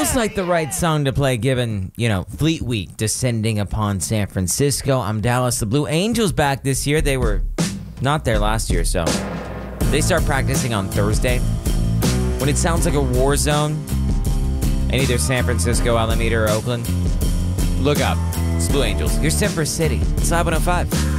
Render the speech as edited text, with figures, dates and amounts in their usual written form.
Feels like the right song to play given, Fleet Week descending upon San Francisco. I'm Dallas. The Blue Angels back this year. They were not there last year, so they start practicing on Thursday. When it sounds like a war zone in either San Francisco, Alameda, or Oakland, look up. It's Blue Angels. Here's Temper City. It's Live 105.